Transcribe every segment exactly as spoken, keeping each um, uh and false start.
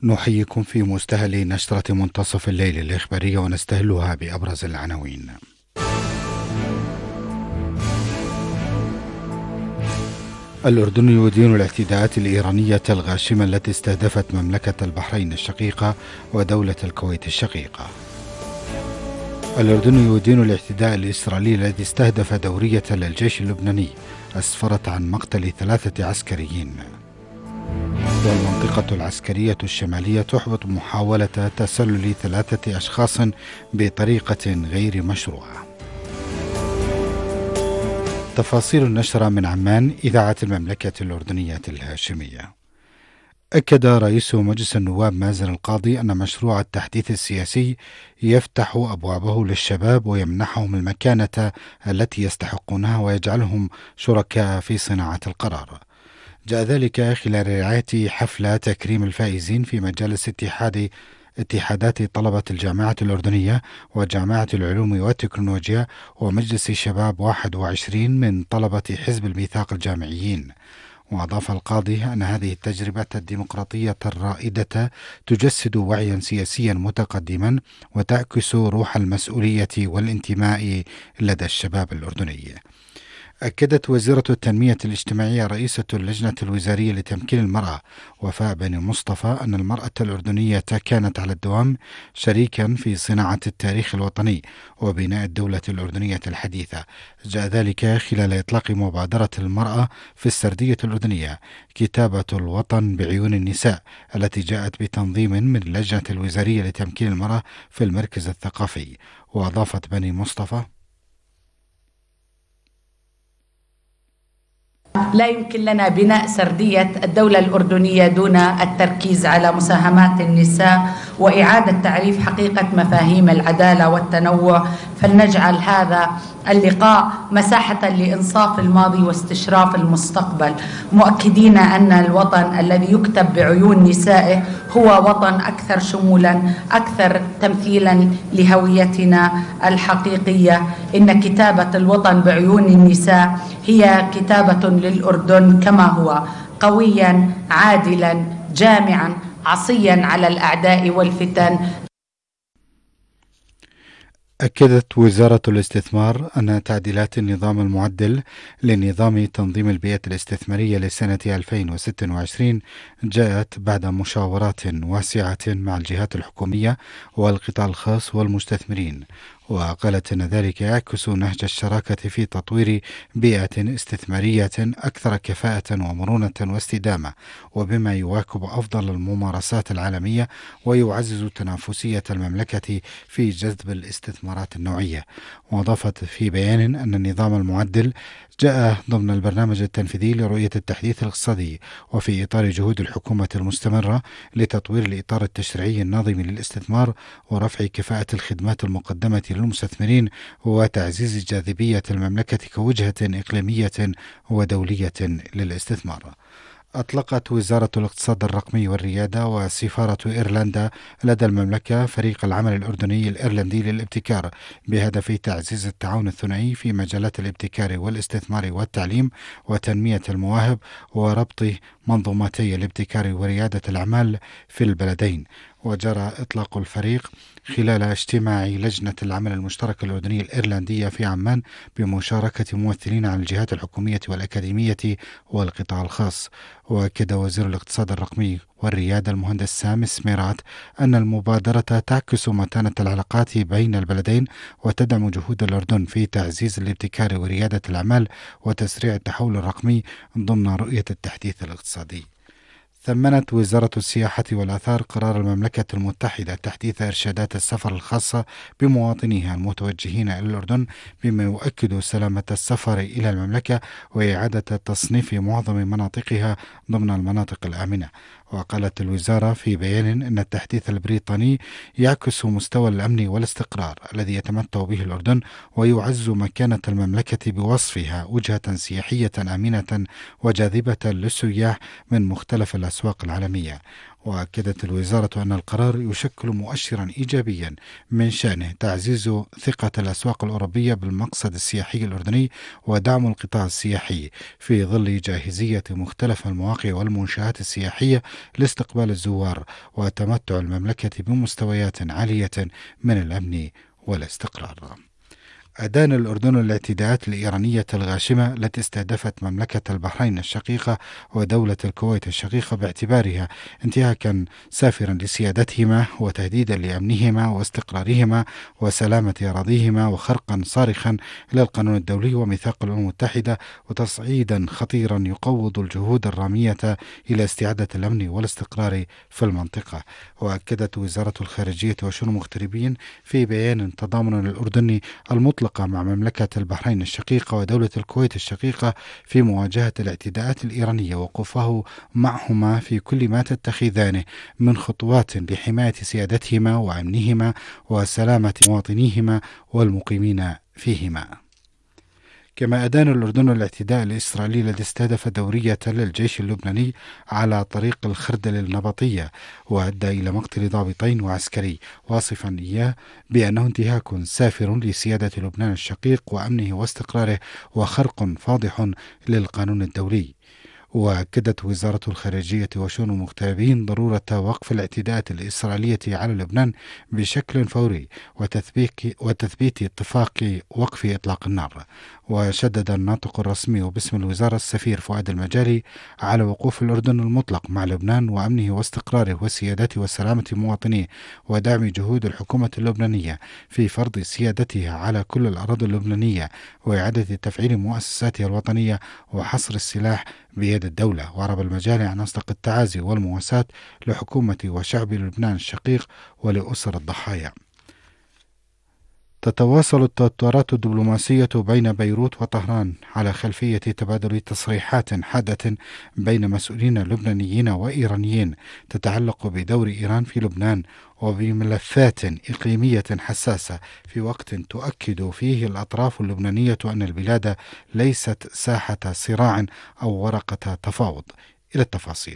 نحييكم في مستهل نشرة منتصف الليل الإخبارية ونستهلها بأبرز العناوين. الأردن يدين الاعتداءات الإيرانية الغاشمة التي استهدفت مملكة البحرين الشقيقة ودولة الكويت الشقيقة. الأردن يدين الاعتداء الإسرائيلي الذي استهدف دورية للجيش اللبناني أسفرت عن مقتل ثلاثة عسكريين. والمنطقة العسكرية الشمالية تحبط محاولة تسلل ثلاثة أشخاص بطريقة غير مشروعة. تفاصيل النشرة من عمان، إذاعة المملكة الأردنية الهاشمية. أكد رئيس مجلس النواب مازن القاضي أن مشروع التحديث السياسي يفتح أبوابه للشباب ويمنحهم المكانة التي يستحقونها ويجعلهم شركاء في صناعة القرار. جاء ذلك خلال رعاية حفل تكريم الفائزين في مجالس اتحاد اتحادات طلبة الجامعة الأردنية وجامعة العلوم والتكنولوجيا ومجلس شباب واحد وعشرين من طلبة حزب الميثاق الجامعيين. وأضاف القاضي أن هذه التجربة الديمقراطية الرائدة تجسد وعيا سياسيا متقدما وتعكس روح المسؤولية والانتماء لدى الشباب الأردني. أكدت وزيرة التنمية الاجتماعية رئيسة اللجنة الوزارية لتمكين المرأة وفاء بني مصطفى أن المرأة الأردنية كانت على الدوام شريكا في صناعة التاريخ الوطني وبناء الدولة الأردنية الحديثة. جاء ذلك خلال إطلاق مبادرة المرأة في السردية الأردنية كتابة الوطن بعيون النساء التي جاءت بتنظيم من اللجنة الوزارية لتمكين المرأة في المركز الثقافي. وأضافت بني مصطفى: لا يمكن لنا بناء سردية الدولة الأردنية دون التركيز على مساهمات النساء وإعادة تعريف حقيقة مفاهيم العدالة والتنوع، فلنجعل هذا اللقاء مساحة لإنصاف الماضي واستشراف المستقبل، مؤكدين أن الوطن الذي يكتب بعيون نسائه هو وطن أكثر شمولا، أكثر تمثيلا لهويتنا الحقيقية. إن كتابة الوطن بعيون النساء هي كتابة للأردن كما هو قويا عادلا جامعا عصيا على الأعداء والفتن. أكدت وزارة الاستثمار أن تعديلات النظام المعدل لنظام تنظيم البيئة الاستثمارية لسنة ألفين وستة وعشرين جاءت بعد مشاورات واسعة مع الجهات الحكومية والقطاع الخاص والمستثمرين. وقالت أن ذلك يعكس نهج الشراكة في تطوير بيئة استثمارية أكثر كفاءة ومرونة واستدامة، وبما يواكب أفضل الممارسات العالمية ويعزز تنافسية المملكة في جذب الاستثمارات النوعية. وأضافت في بيان أن النظام المعدل جاء ضمن البرنامج التنفيذي لرؤية التحديث الاقتصادي وفي إطار جهود الحكومة المستمرة لتطوير الإطار التشريعي الناظم للاستثمار ورفع كفاءة الخدمات المقدمة للمستثمرين وتعزيز جاذبية المملكة كوجهة إقليمية ودولية للاستثمار. أطلقت وزارة الاقتصاد الرقمي والريادة وسفارة إيرلندا لدى المملكة فريق العمل الأردني الإيرلندي للابتكار بهدف تعزيز التعاون الثنائي في مجالات الابتكار والاستثمار والتعليم وتنمية المواهب وربط منظومتي الابتكار وريادة الأعمال في البلدين. وجرى إطلاق الفريق خلال اجتماع لجنة العمل المشتركة الأردنية الإيرلندية في عمان بمشاركة ممثلين عن الجهات الحكومية والأكاديمية والقطاع الخاص. وأكد وزير الاقتصاد الرقمي والريادة المهندس سامي سميرات أن المبادرة تعكس متانة العلاقات بين البلدين وتدعم جهود الأردن في تعزيز الابتكار وريادة الأعمال وتسريع التحول الرقمي ضمن رؤية التحديث الاقتصادي. ثمنت وزارة السياحة والآثار قرار المملكة المتحدة تحديث إرشادات السفر الخاصة بمواطنيها المتوجهين إلى الأردن بما يؤكد سلامة السفر إلى المملكة وإعادة تصنيف معظم مناطقها ضمن المناطق الآمنة. وقالت الوزارة في بيان أن التحديث البريطاني يعكس مستوى الأمن والاستقرار الذي يتمتع به الأردن ويعز مكانة المملكة بوصفها وجهة سياحية آمنة وجاذبة للسياح من مختلف الأسواق الأسواق العالمية. وأكدت الوزارة أن القرار يشكل مؤشرا إيجابيا من شأنه تعزيز ثقة الأسواق الأوروبية بالمقصد السياحي الأردني ودعم القطاع السياحي في ظل جاهزية مختلف المواقع والمنشآت السياحية لاستقبال الزوار وتمتع المملكة بمستويات عالية من الأمن والاستقرار. أدان الأردن الاعتداءات الإيرانية الغاشمة التي استهدفت مملكة البحرين الشقيقة ودولة الكويت الشقيقة باعتبارها انتهاكا سافرا لسيادتهما وتهديدا لأمنهما واستقرارهما وسلامة أراضيهما وخرقا صارخا للقانون الدولي وميثاق الأمم المتحدة وتصعيدا خطيرا يقوض الجهود الرامية إلى استعادة الأمن والاستقرار في المنطقة. وأكدت وزارة الخارجية وشؤون المغتربين في بيان تضامن الأردني المطلق مع مملكة البحرين الشقيقة ودولة الكويت الشقيقة في مواجهة الاعتداءات الإيرانية وقفه معهما في كل ما تتخذانه من خطوات لحماية سيادتهما وأمنهما وسلامة مواطنيهما والمقيمين فيهما. كما أدان الأردن الاعتداء الإسرائيلي الذي استهدف دورية للجيش اللبناني على طريق الخردل النبطية وأدى إلى مقتل ضابطين وعسكري، واصفا إياه بأنه انتهاك سافر لسيادة لبنان الشقيق وأمنه واستقراره وخرق فاضح للقانون الدولي. وأكدت وزارة الخارجية وشؤون المغتربين ضرورة وقف الاعتداءات الإسرائيلية على لبنان بشكل فوري وتثبيت وتثبيت اتفاق وقف إطلاق النار. وشدد الناطق الرسمي وباسم الوزارة السفير فؤاد المجالي على وقوف الأردن المطلق مع لبنان وأمنه واستقراره وسيادته وسلامة مواطنيه ودعم جهود الحكومة اللبنانية في فرض سيادتها على كل الأراضي اللبنانية وإعادة تفعيل مؤسساتها الوطنية وحصر السلاح بيد الدولة. وعرب المجالي عن أصدق التعازي والمواساة لحكومة وشعب لبنان الشقيق ولأسر الضحايا. تتواصل التوترات الدبلوماسية بين بيروت وطهران على خلفية تبادل تصريحات حادة بين مسؤولين لبنانيين وإيرانيين تتعلق بدور إيران في لبنان وبملفات إقليمية حساسة، في وقت تؤكد فيه الأطراف اللبنانية أن البلاد ليست ساحة صراع أو ورقة تفاوض. إلى التفاصيل.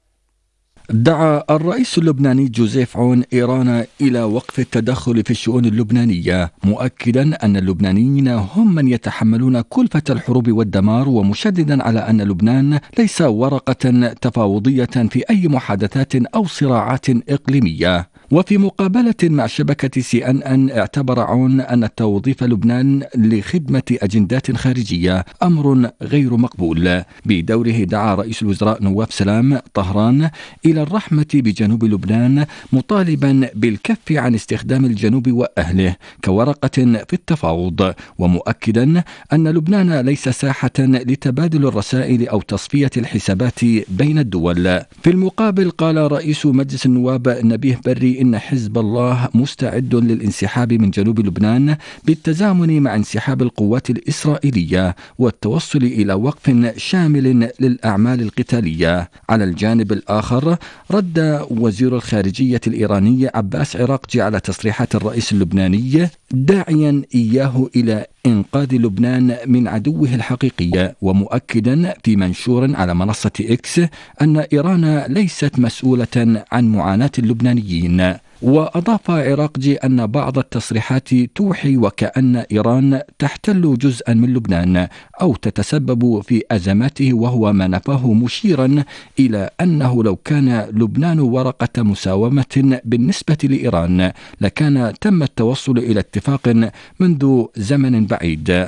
دعا الرئيس اللبناني جوزيف عون إيران إلى وقف التدخل في الشؤون اللبنانية، مؤكدا أن اللبنانيين هم من يتحملون كلفة الحروب والدمار، ومشددا على أن لبنان ليس ورقة تفاوضية في أي محادثات أو صراعات إقليمية. وفي مقابلة مع شبكة سي أن أن اعتبر عون أن توظيف لبنان لخدمة أجندات خارجية أمر غير مقبول. بدوره دعا رئيس الوزراء نواف سلام طهران إلى الرحمة بجنوب لبنان، مطالبا بالكف عن استخدام الجنوب وأهله كورقة في التفاوض، ومؤكدا أن لبنان ليس ساحة لتبادل الرسائل أو تصفية الحسابات بين الدول. في المقابل قال رئيس مجلس النواب نبيه بري إن حزب الله مستعد للانسحاب من جنوب لبنان بالتزامن مع انسحاب القوات الإسرائيلية والتوصل إلى وقف شامل للأعمال القتالية. على الجانب الآخر رد وزير الخارجية الإيراني عباس عراقجي على تصريحات الرئيس اللبناني، داعيا إياه إلى إنقاذ لبنان من عدوه الحقيقي، ومؤكدا في منشور على منصة إكس أن إيران ليست مسؤولة عن معاناة اللبنانيين. وأضاف عراقجي أن بعض التصريحات توحي وكأن إيران تحتل جزءا من لبنان أو تتسبب في أزماته، وهو ما نفاه مشيرا إلى أنه لو كان لبنان ورقة مساومة بالنسبة لإيران لكان تم التوصل إلى اتفاق منذ زمن بعيد.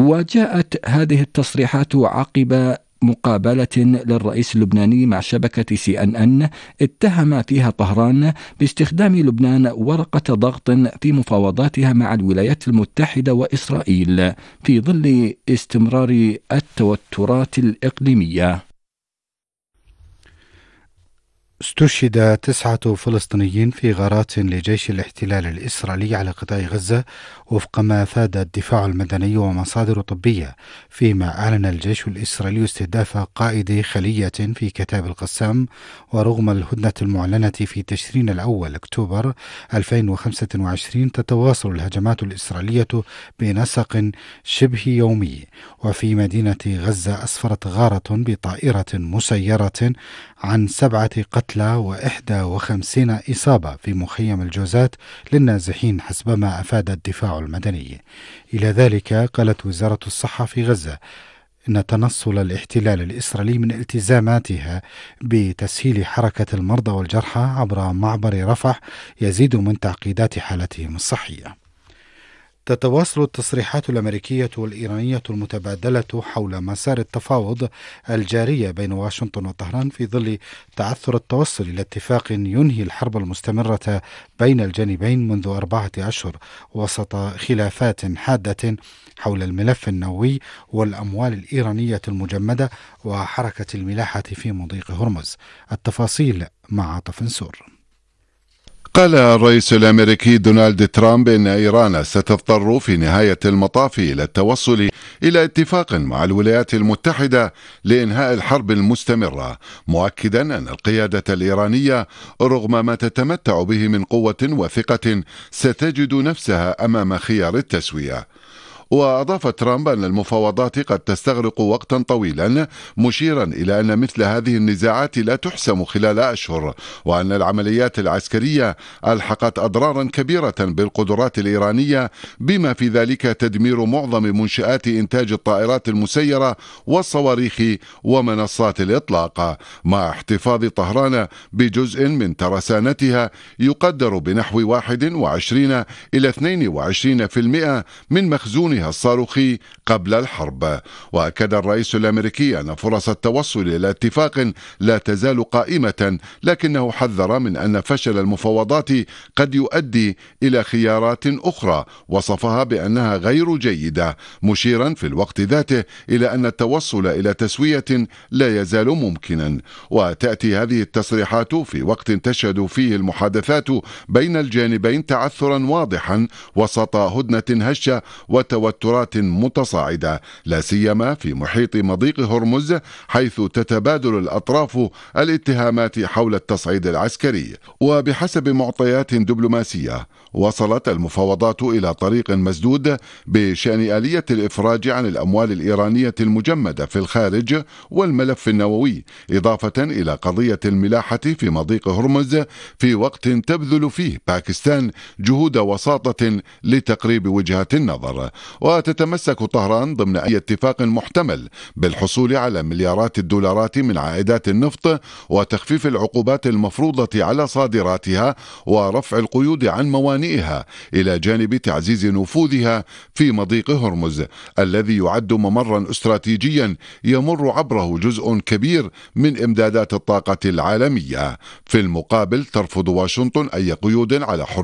وجاءت هذه التصريحات عقب مقابلة للرئيس اللبناني مع شبكة سي أن أن اتهم فيها طهران باستخدام لبنان ورقة ضغط في مفاوضاتها مع الولايات المتحدة وإسرائيل في ظل استمرار التوترات الإقليمية. استشهد تسعة فلسطينيين في غارات لجيش الاحتلال الإسرائيلي على قطاع غزة وفق ما أفاد الدفاع المدني ومصادر طبية، فيما أعلن الجيش الإسرائيلي استهداف قائد خلية في كتاب القسام. ورغم الهدنة المعلنة في تشرين الأول أكتوبر ألفين وخمسة وعشرين، تتواصل الهجمات الإسرائيلية بنسق شبه يومي. وفي مدينة غزة أسفرت غارة بطائرة مسيرة عن سبعة قتلى وإحدى وخمسين إصابة في مخيم الجوزات للنازحين حسب ما أفاد الدفاع المدني. إلى ذلك قالت وزارة الصحة في غزة إن تنصل الاحتلال الإسرائيلي من التزاماتها بتسهيل حركة المرضى والجرحى عبر معبر رفح يزيد من تعقيدات حالتهم الصحية. تتواصل التصريحات الأمريكية والإيرانية المتبادلة حول مسار التفاوض الجارية بين واشنطن وطهران في ظل تعثر التوصل إلى اتفاق ينهي الحرب المستمرة بين الجانبين منذ أربعة أشهر وسط خلافات حادة حول الملف النووي والأموال الإيرانية المجمدة وحركة الملاحة في مضيق هرمز. التفاصيل مع عاطف نسور. قال الرئيس الأمريكي دونالد ترامب إن إيران ستضطر في نهاية المطاف إلى التوصل إلى اتفاق مع الولايات المتحدة لإنهاء الحرب المستمرة، مؤكدا أن القيادة الإيرانية رغم ما تتمتع به من قوة وثقة ستجد نفسها أمام خيار التسوية. وأضاف ترامب أن المفاوضات قد تستغرق وقتا طويلا، مشيرا إلى أن مثل هذه النزاعات لا تحسم خلال أشهر، وأن العمليات العسكرية ألحقت أضرارا كبيرة بالقدرات الإيرانية بما في ذلك تدمير معظم منشآت إنتاج الطائرات المسيرة والصواريخ ومنصات الإطلاق، مع احتفاظ طهران بجزء من ترسانتها يقدر بنحو واحد وعشرين إلى اثنين وعشرين بالمئة من مخزون الصاروخي قبل الحرب. وأكد الرئيس الأمريكي أن فرص التوصل إلى اتفاق لا تزال قائمة، لكنه حذر من أن فشل المفاوضات قد يؤدي إلى خيارات أخرى وصفها بأنها غير جيدة، مشيرا في الوقت ذاته إلى أن التوصل إلى تسوية لا يزال ممكنا. وتأتي هذه التصريحات في وقت تشهد فيه المحادثات بين الجانبين تعثرا واضحا وسط هدنة هشة وتوترات متصاعدة، لا سيما في محيط مضيق هرمز، حيث تتبادل الأطراف الاتهامات حول التصعيد العسكري. وبحسب معطيات دبلوماسية وصلت المفاوضات إلى طريق مسدود بشأن آلية الإفراج عن الأموال الإيرانية المجمدة في الخارج والملف النووي، إضافة إلى قضية الملاحة في مضيق هرمز، في وقت تبذل فيه باكستان جهود وساطة لتقريب وجهات النظر. وتتمسك طهران ضمن أي اتفاق محتمل بالحصول على مليارات الدولارات من عائدات النفط وتخفيف العقوبات المفروضة على صادراتها ورفع القيود عن موانئها، إلى جانب تعزيز نفوذها في مضيق هرمز الذي يعد ممرا استراتيجيا يمر عبره جزء كبير من إمدادات الطاقة العالمية. في المقابل ترفض واشنطن أي قيود على حرية